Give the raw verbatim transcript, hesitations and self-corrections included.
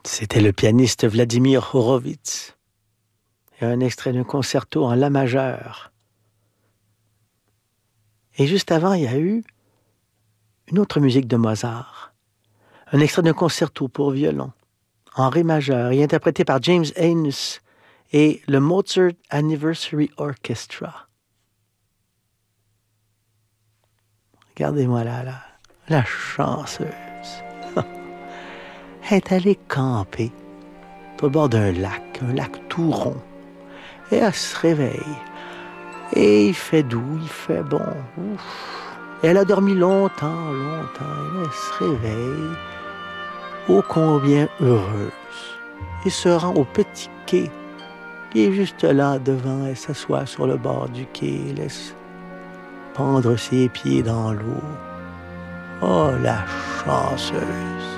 C'était le pianiste Vladimir Horowitz et un extrait d'un concerto en la majeur. Et juste avant, il y a eu une autre musique de Mozart, un extrait d'un concerto pour violon en ré majeur et interprété par James Enos et le Mozart Anniversary Orchestra. Regardez-moi là, là, la chanceuse. Elle est allée camper au bord d'un lac, un lac tout rond. Et elle se réveille. Et il fait doux, il fait bon. Ouf. Et elle a dormi longtemps, longtemps. Et elle se réveille, ô combien heureuse. Et se rend au petit quai qui est juste là devant. Elle s'assoit sur le bord du quai, laisse pendre ses pieds dans l'eau. Oh, la chanceuse!